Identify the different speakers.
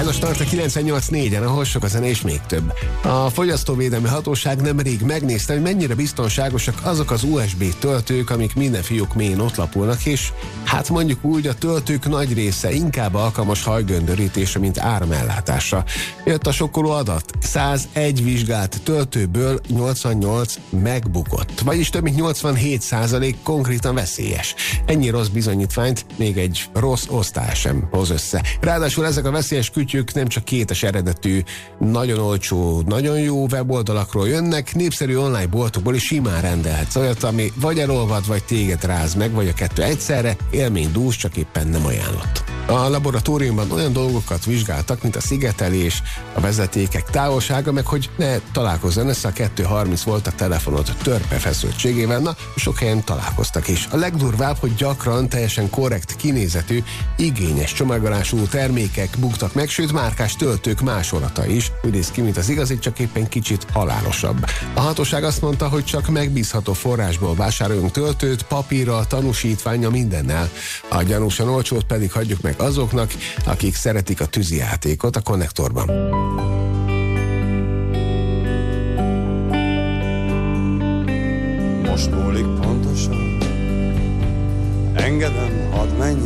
Speaker 1: János tart a 98.4-en, ahol sok a zene és még több. A Fogyasztóvédelmi Hatóság nemrég megnézte, hogy mennyire biztonságosak azok az USB töltők, amik minden fiók mélyén ott lapulnak, és hát mondjuk úgy, a töltők nagy része inkább alkalmas hajgöndörítésre, mint áramellátásra. Jött a sokkoló adat, 101 vizsgált töltőből 88 megbukott, vagyis több mint 87% konkrétan veszélyes. Ennyi rossz bizonyítványt még egy rossz osztály sem hoz össze. Ráadásul ezek a veszélyes kütyük nem csak kétes eredetű, nagyon olcsó, nagyon jó weboldalakról jönnek, népszerű online boltokból is simán rendelhetsz olyat, ami vagy elolvad, vagy téged ráz meg, vagy a kettő egyszerre, élménydús, csak éppen nem ajánlott. A laboratóriumban olyan dolgokat vizsgáltak, mint a szigetelés, a vezetékek távolsága, meg hogy ne találkozzon össze a 230 volt a telefonod törpe feszültségével, na, sok helyen találkoztak is. A legdurvább, hogy gyakran teljesen korrekt kinézetű, igényes csomagolású termékek buktak meg, sőt márkás töltők másolata is, úgy néz ki, mint az igazi, csak éppen kicsit halálosabb. A hatóság azt mondta, hogy csak megbízható forrásból vásároljunk töltőt, papírral, tanúsítványa, mindennel. A gyanúsan olcsót pedig hagyjuk meg azoknak, akik szeretik a tűzijátékot a konnektorban.
Speaker 2: Most múlik pontosan, engedem, hadd menjek.